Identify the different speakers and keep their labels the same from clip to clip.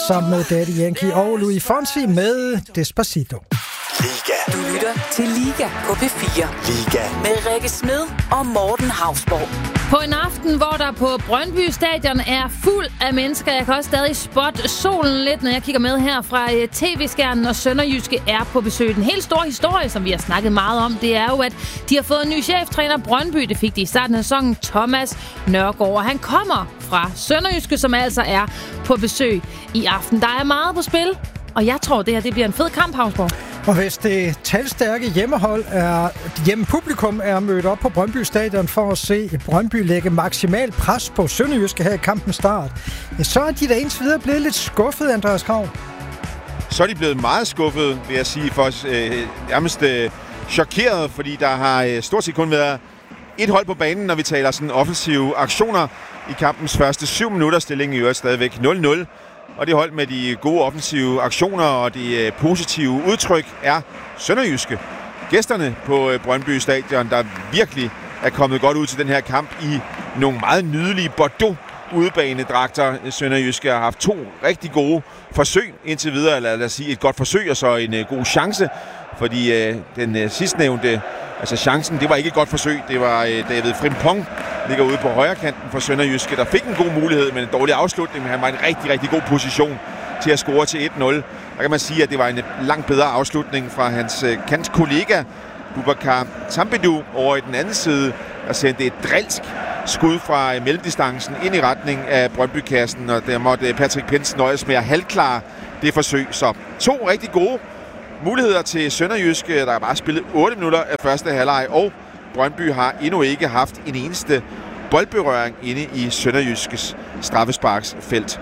Speaker 1: sammen med Daddy Yankee og Luis Fonsi med Despacito.
Speaker 2: Liga.
Speaker 3: Du lytter til Liga på P4.
Speaker 2: Liga.
Speaker 3: Med Rikke Smed og Morten Hausborg.
Speaker 4: På en aften, hvor der på Brøndby Stadion er fuld af mennesker. Jeg kan også stadig spotte solen lidt, når jeg kigger med her fra tv-skærmen, og Sønderjyske er på besøg. Den helt store historie, som vi har snakket meget om, det er jo, at de har fået en ny cheftræner. Brøndby, det fik de i starten af sæsonen, Thomas Nørgaard. Han kommer fra Sønderjyske, som altså er på besøg i aften. Der er meget på spil, og jeg tror, det her det bliver en fed kamp, Hausborg.
Speaker 1: Og hvis det talstærke hjemmepublikum er mødt op på Brøndby Stadion for at se Brøndby lægge maksimal pres på Sønderjyske her i kampens start, så er de da indtil videre blevet lidt skuffet, Andreas Krav.
Speaker 5: Så er de blevet meget skuffet, vil jeg sige, for nærmest chokeret, fordi der har stort set kun været et hold på banen, når vi taler sådan offensive aktioner i kampens første 7 minutter. Stillingen i øvrigt stadigvæk 0-0. Og det hold med de gode offensive aktioner og de positive udtryk er Sønderjyske. Gæsterne på Brøndby Stadion, der virkelig er kommet godt ud til den her kamp i nogle meget nydelige Bordeaux udebanedragter. Sønderjyske har haft 2 rigtig gode forsøg indtil videre, eller lad os sige et godt forsøg og så en god chance. Fordi den sidstnævnte, altså chancen, det var ikke et godt forsøg. Det var David Frimpong, ligger ude på højre kanten for Sønderjyske, der fik en god mulighed, men en dårlig afslutning. Men han var i en rigtig, rigtig god position til at score til 1-0. Der kan man sige, at det var en langt bedre afslutning fra hans kantkollega Boubacar Tambedou over i den anden side, der sendte et drilsk skud fra mellemdistancen ind i retning af Brøndby-kassen, og der måtte Patrick Pence nøjes med at halvklare det forsøg. Så 2 rigtig gode muligheder til Sønderjyske, der har bare spillet 8 minutter af første halvleg, og Brøndby har endnu ikke haft en eneste boldberøring inde i Sønderjyskes straffesparksfelt.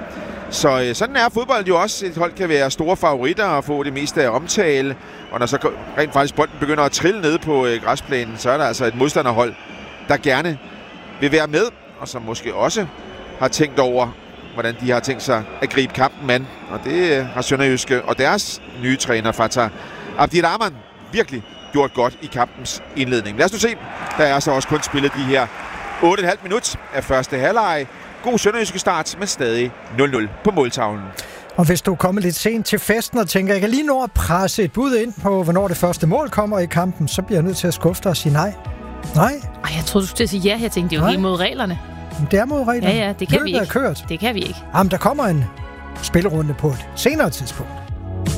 Speaker 5: Så sådan er fodbold jo også. Et hold kan være store favoritter og få det meste af omtale, og når så rent faktisk bolden begynder at trille ned på græsplænen, så er der altså et modstanderhold, der gerne vil være med, og som måske også har tænkt over, hvordan de har tænkt sig at gribe kampen an. Og det har Sønderjyske og deres nye træner, Fatah Abdirahman, virkelig gjort godt i kampens indledning. Lad os nu se. Der er så også kun spillet de her 8,5 minutter af første halvleg. God Sønderjyske start, men stadig 0-0 på måltavlen. Og hvis du er kommet lidt sent til festen og tænker, jeg kan lige nå at presse et bud ind på, hvornår det første mål kommer i kampen, så bliver jeg nødt til at skuffe dig og sige nej. Nej? Ej, jeg troede, du skulle sige ja. Jeg tænkte, det er jo helt mod reglerne. Det er mod reglerne. Ja, det kan vi ikke. Det kan vi ikke. Jamen, der kommer en spillerunde på et senere tidspunkt.